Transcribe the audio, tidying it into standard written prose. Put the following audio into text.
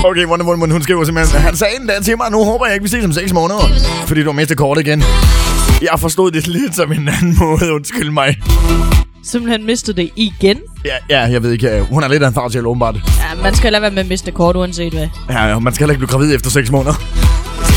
Okay, Wonder Woman, hun skriver simpelthen, han sagde en dag til mig, nu håber jeg ikke, vi ses om 6 måneder, fordi du har mistet kortet igen. Jeg forstod det lidt som en anden måde, undskyld mig. Simpelthen mistede det igen? Ja, jeg ved ikke, hun er lidt af en fartjæl, åbenbart. Ja, man skal lade være med at miste kort, uanset hvad. Ja, man skal heller ikke blive gravid efter 6 måneder.